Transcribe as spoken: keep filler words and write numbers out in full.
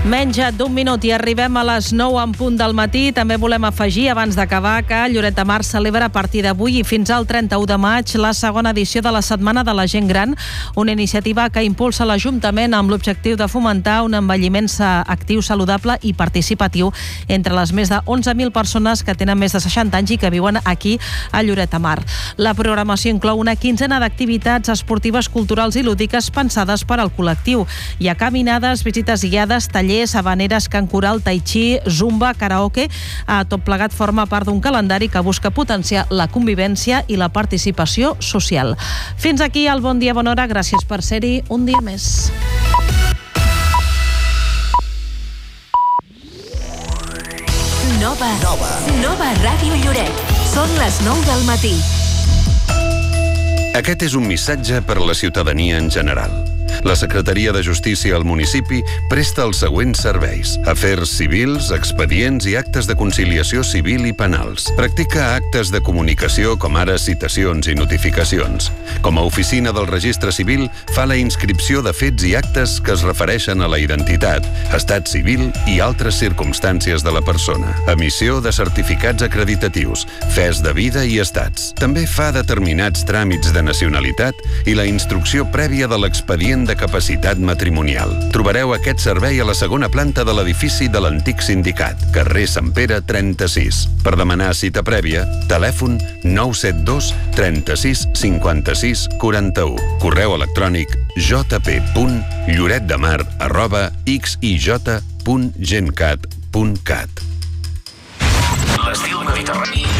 Menys d'un minut i arribem a les nou en punt del matí. També volem afegir, abans d'acabar, que Lloret de Mar celebra a partir d'avui i fins al trenta-u de maig la segona edició de la Setmana de la Gent Gran, una iniciativa que impulsa l'Ajuntament amb l'objectiu de fomentar un envelliment actiu, saludable i participatiu entre les més de onze mil persones que tenen més de seixanta anys i que viuen aquí a Lloret de Mar. La programació inclou una quinzena d'activitats esportives, culturals i lúdiques pensades per al col·lectiu. Hi ha caminades, visites guiades, tallers, habaneres, cant coral, tai chi, zumba, karaoke. Tot plegat forma part d'un calendari que busca potenciar la convivència i la participació social. Fins aquí el Bon Dia, Bona Hora. Gràcies per ser-hi un dia més. Nova. Nova. Nova Ràdio Lloret. Són les nou del matí. Aquest és un missatge per a la ciutadania en general. La Secretaria de Justícia al municipi presta els següents serveis: afers civils, expedients i actes de conciliació civil i penals. Practica actes de comunicació com ara citacions i notificacions. Com a oficina del Registre Civil, fa la inscripció de fets i actes que es refereixen a la identitat, estat civil i altres circumstàncies de la persona. Emissió de certificats acreditatius, fes de vida i estats. També fa determinats tràmits de nacionalitat i la instrucció prèvia de l'expedient de capacitat matrimonial. Trobareu aquest servei a la segona planta de l'edifici de l'antic sindicat, carrer Sant Pere trenta-sis. Per demanar cita prèvia, telèfon nou set dos trenta-sis cinquanta-sis quaranta-u. Correu electrònic j p punt lloretdemar arroba x i j punt gencat punt cat. L'estil mediterrani